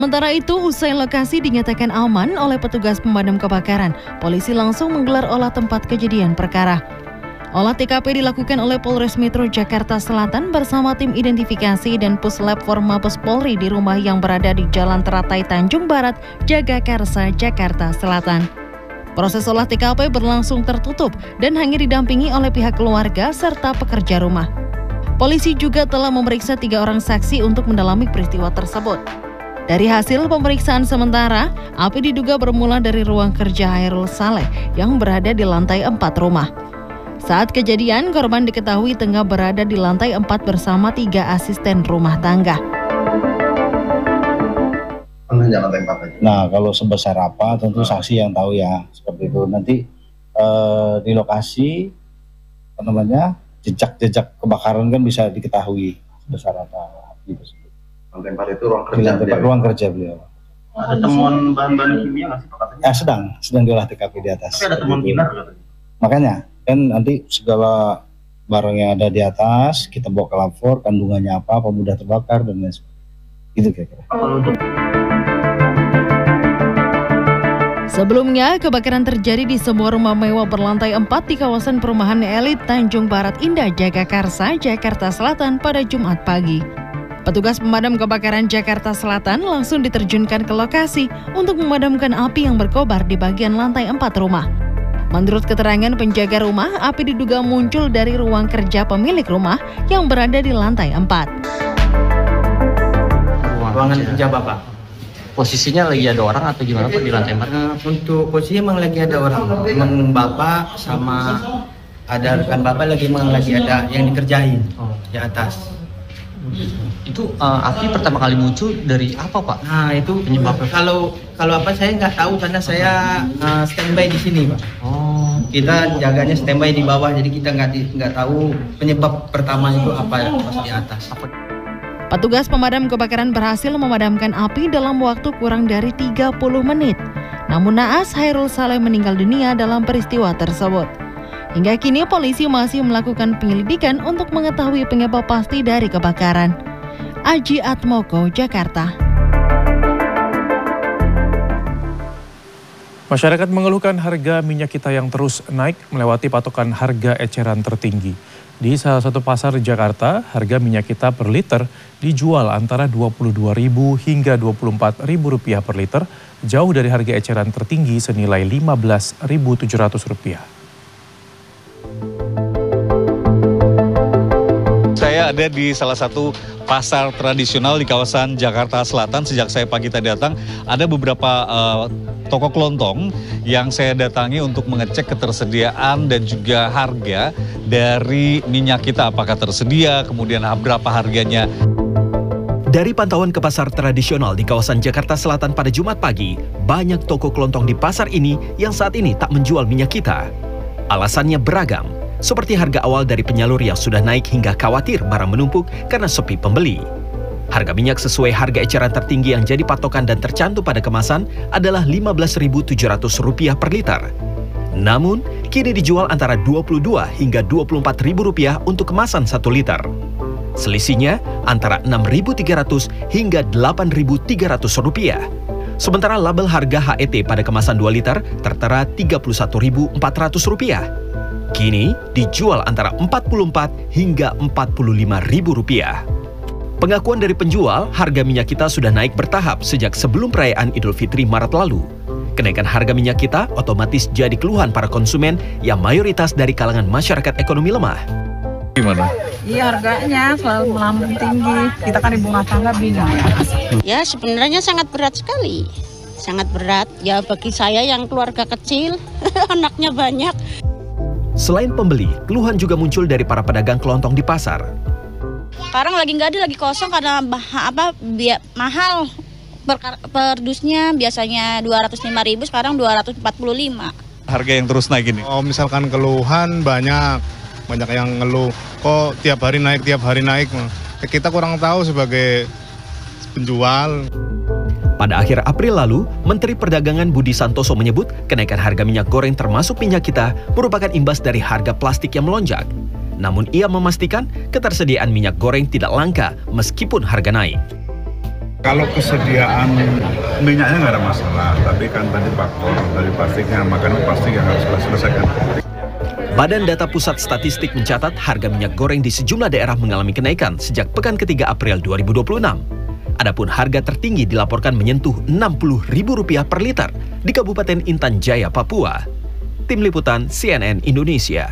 Sementara itu, usai lokasi dinyatakan aman oleh petugas pemadam kebakaran, polisi langsung menggelar olah tempat kejadian perkara. Olah TKP dilakukan oleh Polres Metro Jakarta Selatan bersama tim identifikasi dan Puslap Mabes Polri di rumah yang berada di Jalan Teratai Tanjung Barat, Jagakarsa, Jakarta Selatan. Proses olah TKP berlangsung tertutup dan hanya didampingi oleh pihak keluarga serta pekerja rumah. Polisi juga telah memeriksa 3 orang saksi untuk mendalami peristiwa tersebut. Dari hasil pemeriksaan sementara, api diduga bermula dari ruang kerja Hairul Saleh yang berada di lantai 4 rumah. Saat kejadian, korban diketahui tengah berada di lantai 4 bersama 3 asisten rumah tangga. Nah, kalau sebesar apa tentu saksi yang tahu ya, seperti itu. Nanti di lokasi jejak-jejak kebakaran kan bisa diketahui sebesar apa gitu. Lantai 4 itu ruang kerja beliau. Ruang kerja beliau. Ada temuan bahan-bahan kimia nggak sih Pak katanya? Sedang diolah TKP di atas. Tapi ada temuan binar katanya. Makanya kan nanti segala barang yang ada di atas kita bawa ke lapor, kandungannya apa mudah terbakar dan lain sebagainya. Gitu kira-kira. Sebelumnya, kebakaran terjadi di sebuah rumah mewah berlantai 4 di kawasan perumahan elit Tanjung Barat Indah, Jagakarsa, Jakarta Selatan pada Jumat pagi. Petugas pemadam kebakaran Jakarta Selatan langsung diterjunkan ke lokasi untuk memadamkan api yang berkobar di bagian lantai 4 rumah. Menurut keterangan penjaga rumah, api diduga muncul dari ruang kerja pemilik rumah yang berada di lantai 4. Ruangan kerja Bapak? Posisinya lagi ada orang atau gimana Pak di lantai 4? Untuk posisi memang lagi ada orang. Memang Bapak sama ada rekan Bapak lagi ada yang dikerjain di atas. Itu api pertama kali muncul dari apa Pak? Nah itu penyebabnya. Kalau apa saya nggak tahu karena saya standby di sini Pak. Oh. Kita jaganya standby di bawah jadi kita nggak tahu penyebab pertama itu apa pas di atas. Petugas pemadam kebakaran berhasil memadamkan api dalam waktu kurang dari 30 menit. Namun naas Hairul Saleh meninggal dunia dalam peristiwa tersebut. Hingga kini polisi masih melakukan penyelidikan untuk mengetahui penyebab pasti dari kebakaran. Aji Atmoko, Jakarta. Masyarakat mengeluhkan harga minyak kita yang terus naik melewati patokan harga eceran tertinggi. Di salah satu pasar Jakarta, harga minyak kita per liter dijual antara Rp22.000 hingga Rp24.000 per liter, jauh dari harga eceran tertinggi senilai Rp15.700. Saya ada di salah satu pasar tradisional di kawasan Jakarta Selatan. Sejak saya pagi tadi datang, ada beberapa toko kelontong yang saya datangi untuk mengecek ketersediaan dan juga harga dari minyak kita. Apakah tersedia, kemudian berapa harganya. Dari pantauan ke pasar tradisional di kawasan Jakarta Selatan pada Jumat pagi, banyak toko kelontong di pasar ini yang saat ini tak menjual minyak kita. Alasannya beragam, seperti harga awal dari penyalur yang sudah naik hingga khawatir barang menumpuk karena sepi pembeli. Harga minyak sesuai harga eceran tertinggi yang jadi patokan dan tercantum pada kemasan adalah Rp15.700 per liter. Namun, kini dijual antara Rp22 hingga Rp24.000 untuk kemasan 1 liter. Selisihnya antara Rp6.300 hingga Rp8.300. Sementara label harga HET pada kemasan 2 liter tertera Rp31.400. Kini dijual antara Rp44 hingga Rp45.000. Pengakuan dari penjual, harga minyak kita sudah naik bertahap sejak sebelum perayaan Idul Fitri Maret lalu. Kenaikan harga minyak kita otomatis jadi keluhan para konsumen yang mayoritas dari kalangan masyarakat ekonomi lemah. Gimana? Iya, harganya selalu melambung tinggi. Kita kan ibu rumah tangga bingung. Ya sebenarnya sangat berat sekali. Sangat berat ya bagi saya yang keluarga kecil, anaknya banyak. Selain pembeli, keluhan juga muncul dari para pedagang kelontong di pasar. Sekarang lagi nggak ada, lagi kosong karena mahal. Per dusnya biasanya Rp205.000, sekarang Rp245. Harga yang terus naik ini? Oh, misalkan keluhan banyak yang ngeluh, kok tiap hari naik. Kita kurang tahu sebagai penjual. Pada akhir April lalu, Menteri Perdagangan Budi Santoso menyebut kenaikan harga minyak goreng termasuk minyak kita merupakan imbas dari harga plastik yang melonjak. Namun ia memastikan ketersediaan minyak goreng tidak langka meskipun harga naik. Kalau kesediaan minyaknya nggak ada masalah, tapi kan tadi faktor dari plastiknya, makanya plastik yang harus kita selesaikan. Badan Data Pusat Statistik mencatat harga minyak goreng di sejumlah daerah mengalami kenaikan sejak pekan ketiga April 2026. Adapun harga tertinggi dilaporkan menyentuh Rp60.000 per liter di Kabupaten Intan Jaya, Papua. Tim Liputan CNN Indonesia.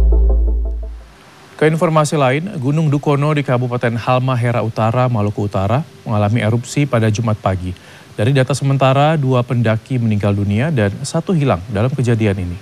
Ke informasi lain, Gunung Dukono di Kabupaten Halmahera Utara, Maluku Utara mengalami erupsi pada Jumat pagi. Dari data sementara, 2 pendaki meninggal dunia dan 1 hilang dalam kejadian ini.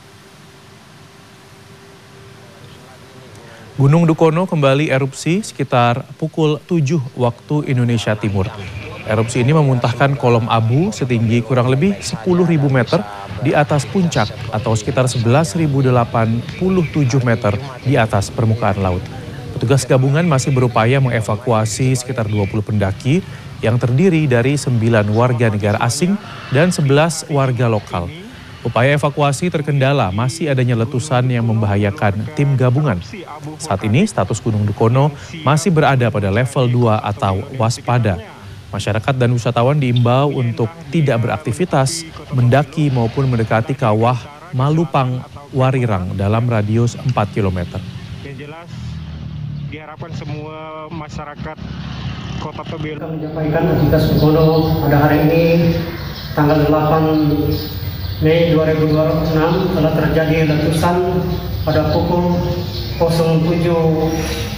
Gunung Dukono kembali erupsi sekitar pukul 7 waktu Indonesia Timur. Erupsi ini memuntahkan kolom abu setinggi kurang lebih 10.000 meter di atas puncak atau sekitar 11.087 meter di atas permukaan laut. Petugas gabungan masih berupaya mengevakuasi sekitar 20 pendaki yang terdiri dari 9 warga negara asing dan 11 warga lokal. Upaya evakuasi terkendala masih adanya letusan yang membahayakan tim gabungan. Saat ini status Gunung Dukono masih berada pada level 2 atau waspada. Masyarakat dan wisatawan diimbau untuk tidak beraktivitas, mendaki maupun mendekati kawah Malupang Warirang dalam radius 4 km. Yang jelas diharapkan semua masyarakat Kota Tobelo menyampaikan aktivitas Dukono pada hari ini tanggal 8 Mei 2026 telah terjadi letusan pada pukul 07.41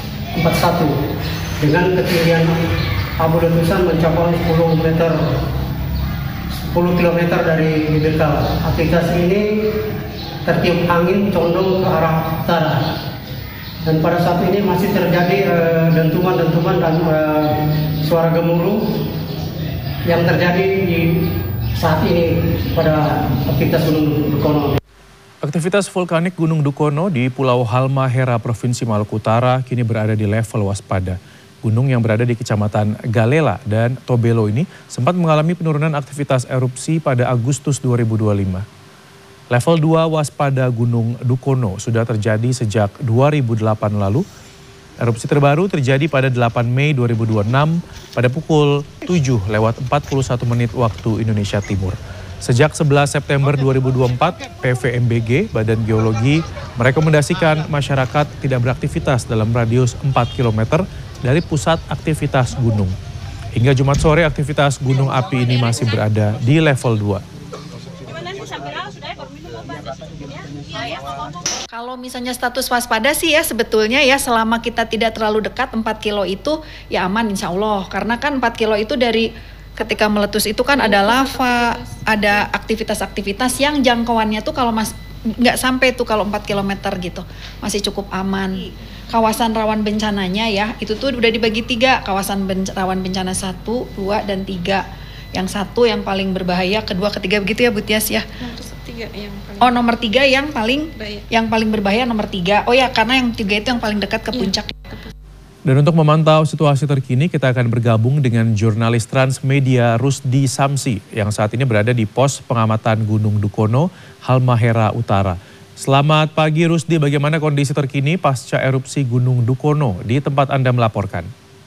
dengan ketinggian abu letusan mencapai 10 km dari bibir kawah. Aktivitas ini tertiup angin condong ke arah utara. Dan pada saat ini masih terjadi dentuman-dentuman dan suara gemuruh yang terjadi di saat ini pada aktivitas Gunung Dukono. Aktivitas vulkanik Gunung Dukono di Pulau Halmahera, Provinsi Maluku Utara kini berada di level waspada. Gunung yang berada di Kecamatan Galela dan Tobelo ini sempat mengalami penurunan aktivitas erupsi pada Agustus 2025. Level 2 waspada Gunung Dukono sudah terjadi sejak 2008 lalu. Erupsi terbaru terjadi pada 8 Mei 2026 pada pukul 7:41 waktu Indonesia Timur. Sejak 11 September 2024, PVMBG, Badan Geologi, merekomendasikan masyarakat tidak beraktivitas dalam radius 4 km dari pusat aktivitas gunung. Hingga Jumat sore, aktivitas gunung api ini masih berada di level 2. Kalau misalnya status waspada sih ya sebetulnya ya selama kita tidak terlalu dekat 4 kilo itu ya aman insya Allah. Karena kan 4 kilo itu dari ketika meletus itu kan ada lava, ada aktivitas-aktivitas yang jangkauannya tuh kalau nggak sampai tuh kalau 4 km gitu. Masih cukup aman. Kawasan rawan bencananya ya itu tuh udah dibagi 3, kawasan rawan bencana 1, 2, dan 3. Yang 1 yang paling berbahaya, kedua, ketiga begitu ya Bu Tias ya. Nomor 3 yang paling berbahaya nomor 3. Oh ya karena yang 3 itu yang paling dekat ke puncak. Dan untuk memantau situasi terkini kita akan bergabung dengan jurnalis Transmedia Rusdi Samsi yang saat ini berada di pos pengamatan Gunung Dukono, Halmahera Utara. Selamat pagi Rusdi, bagaimana kondisi terkini pasca erupsi Gunung Dukono di tempat Anda melaporkan?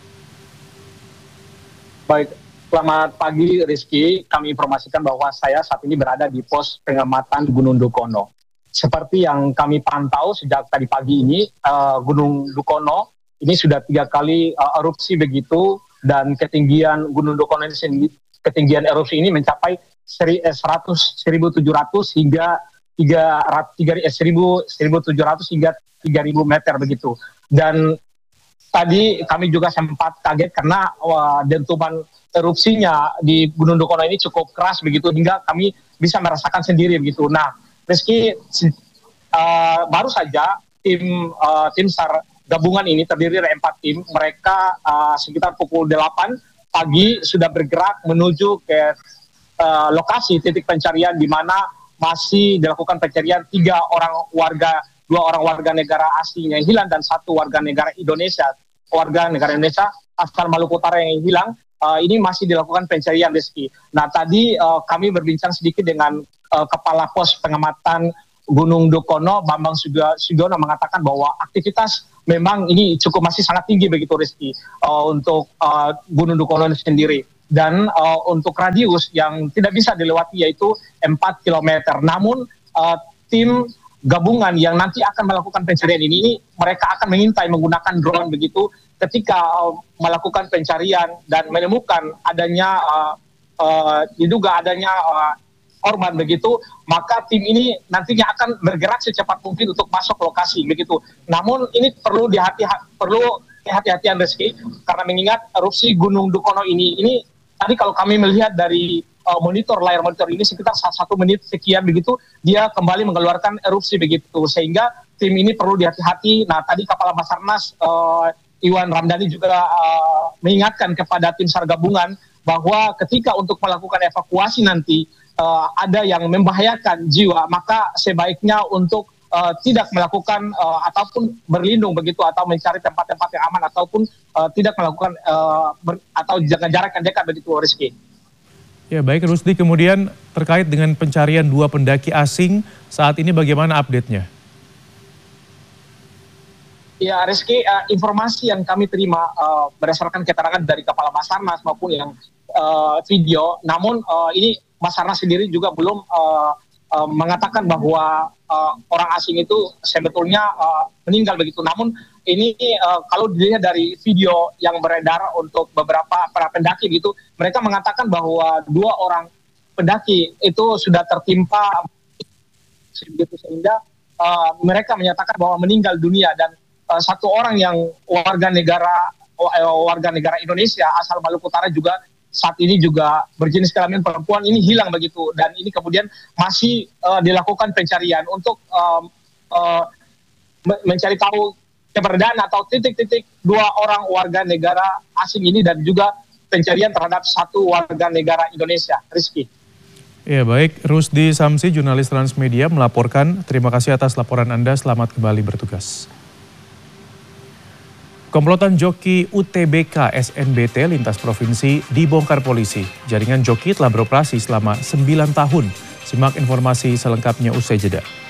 Baik, selamat pagi Rizky. Kami informasikan bahwa saya saat ini berada di pos pengamatan Gunung Dukono. Seperti yang kami pantau sejak tadi pagi ini, Gunung Dukono ini sudah 3 kali erupsi begitu, dan ketinggian Gunung Dukono ini, ketinggian erupsi ini mencapai 1.700 hingga 1.700 hingga 3.000 meter begitu. Dan tadi kami juga sempat kaget karena dentuman erupsinya di Gunung Dukono ini cukup keras begitu hingga kami bisa merasakan sendiri begitu. Nah, Rizky, baru saja tim SAR gabungan ini terdiri dari 4 tim. Mereka sekitar pukul 8 pagi sudah bergerak menuju ke lokasi titik pencarian di mana masih dilakukan pencarian 2 orang warga negara asing yang hilang dan 1 warga negara Indonesia asal Maluku Utara yang hilang. Ini masih dilakukan pencarian, Rizky. Nah tadi kami berbincang sedikit dengan Kepala Pos Pengamatan Gunung Dukono, Bambang Sudiono mengatakan bahwa aktivitas memang ini cukup masih sangat tinggi begitu Rizky untuk Gunung Dukono sendiri. Dan untuk radius yang tidak bisa dilewati yaitu 4 km. Namun tim gabungan yang nanti akan melakukan pencarian ini mereka akan mengintai menggunakan drone begitu ketika melakukan pencarian dan menemukan adanya diduga adanya korban begitu, maka tim ini nantinya akan bergerak secepat mungkin untuk masuk lokasi begitu. Namun ini perlu hati-hatian Rizky, karena mengingat erupsi Gunung Dukono ini tadi kalau kami melihat dari layar monitor ini sekitar 1 menit sekian begitu dia kembali mengeluarkan erupsi begitu, sehingga tim ini perlu dihati-hati. Nah tadi Kepala Basarnas Iwan Ramdhani juga mengingatkan kepada tim SAR gabungan bahwa ketika untuk melakukan evakuasi nanti ada yang membahayakan jiwa, maka sebaiknya untuk tidak melakukan ataupun berlindung begitu atau mencari tempat-tempat yang aman ataupun tidak melakukan atau jaga jarak yang dekat begitu Rizky. Ya baik Rusdi, kemudian terkait dengan pencarian 2 pendaki asing saat ini bagaimana update-nya? Ya Rizky, informasi yang kami terima berdasarkan keterangan dari Kepala Basarnas maupun yang video, namun ini Basarnas sendiri juga belum mengatakan bahwa orang asing itu sebetulnya meninggal begitu. Namun ini kalau dilihat dari video yang beredar untuk beberapa para pendaki gitu, mereka mengatakan bahwa 2 orang pendaki itu sudah tertimpa begitu, sehingga mereka menyatakan bahwa meninggal dunia, dan 1 orang yang warga negara Indonesia asal Maluku Utara juga saat ini juga berjenis kelamin perempuan ini hilang begitu, dan ini kemudian masih dilakukan pencarian untuk mencari tahu keberadaan atau titik-titik 2 orang warga negara asing ini dan juga pencarian terhadap 1 warga negara Indonesia. Rizky. Ya baik, Rusdi Samsi, jurnalis Transmedia melaporkan. Terima kasih atas laporan Anda, selamat kembali bertugas. Komplotan joki UTBK SNBT lintas provinsi dibongkar polisi. Jaringan joki telah beroperasi selama 9 tahun. Simak informasi selengkapnya usai jeda.